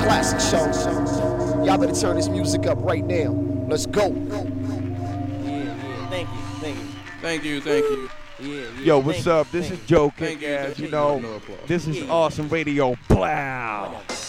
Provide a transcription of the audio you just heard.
classic show. Y'all better turn this music up right now. Let's go. Yeah, thank you. Thank you. Yeah. Yo, what's up? This is Joe Thank you. Kick-Ass. Thank You know, no applause. this is awesome radio. Blah.